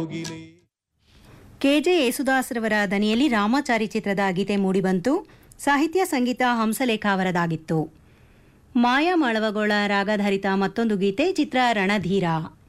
ಕೋಗಿಲೆ. ಕೆಜೆ ಯೇಸುದಾಸ್ರವರ ದನಿಯಲ್ಲಿ ರಾಮಾಚಾರಿ ಚಿತ್ರದ ಗೀತೆ ಮೂಡಿಬಂತು. ಸಾಹಿತ್ಯ ಸಂಗೀತ ಹಂಸಲೇಖ ಅವರದಾಗಿತ್ತು. ಮಾಯಾ ಮಾಳವಗೋಳ ರಾಗಧಾರಿತ ಮತ್ತೊಂದು ಗೀತೆ ಚಿತ್ರ ರಣಧೀರ.